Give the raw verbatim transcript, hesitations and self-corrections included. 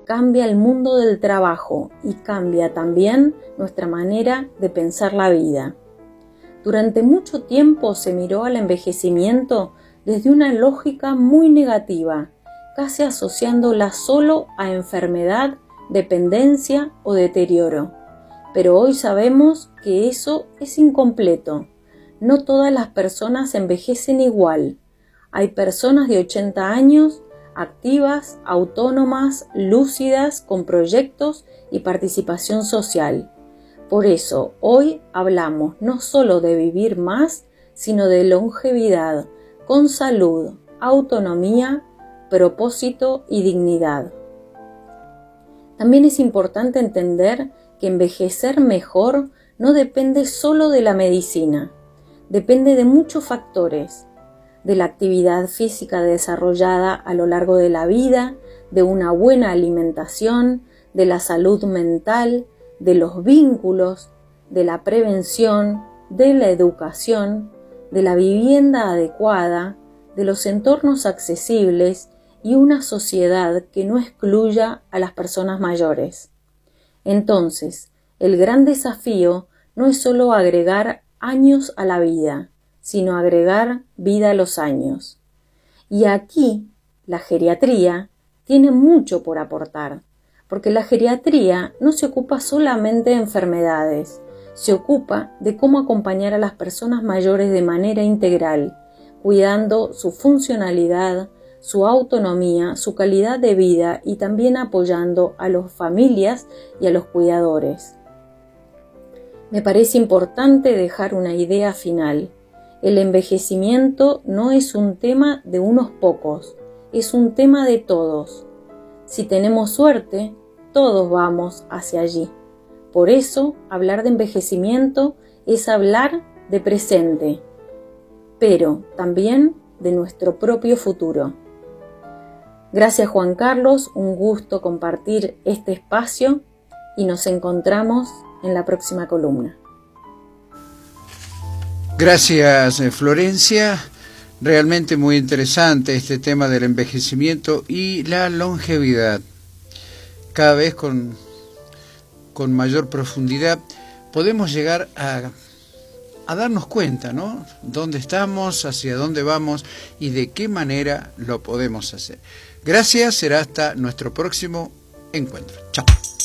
cambia el mundo del trabajo y cambia también nuestra manera de pensar la vida. Durante mucho tiempo se miró al envejecimiento desde una lógica muy negativa, casi asociándola solo a enfermedad, dependencia o deterioro. Pero hoy sabemos que eso es incompleto. No todas las personas envejecen igual. Hay personas de ochenta años, activas, autónomas, lúcidas, con proyectos y participación social. Por eso, hoy hablamos no solo de vivir más, sino de longevidad, con salud, autonomía, propósito y dignidad. También es importante entender que envejecer mejor no depende solo de la medicina, depende de muchos factores, de la actividad física desarrollada a lo largo de la vida, de una buena alimentación, de la salud mental, de los vínculos, de la prevención, de la educación, de la vivienda adecuada, de los entornos accesibles y una sociedad que no excluya a las personas mayores. Entonces, el gran desafío no es solo agregar años a la vida, sino agregar vida a los años. Y aquí, la geriatría tiene mucho por aportar, porque la geriatría no se ocupa solamente de enfermedades, se ocupa de cómo acompañar a las personas mayores de manera integral, cuidando su funcionalidad, su autonomía, su calidad de vida y también apoyando a las familias y a los cuidadores. Me parece importante dejar una idea final. El envejecimiento no es un tema de unos pocos, es un tema de todos. Si tenemos suerte, todos vamos hacia allí. Por eso, hablar de envejecimiento es hablar de presente, pero también de nuestro propio futuro. Gracias, Juan Carlos, un gusto compartir este espacio y nos encontramos en la próxima columna. Gracias, Florencia. Realmente muy interesante este tema del envejecimiento y la longevidad. Cada vez con, con mayor profundidad podemos llegar a, a darnos cuenta, ¿no? Dónde estamos, hacia dónde vamos y de qué manera lo podemos hacer. Gracias, será hasta nuestro próximo encuentro. Chao.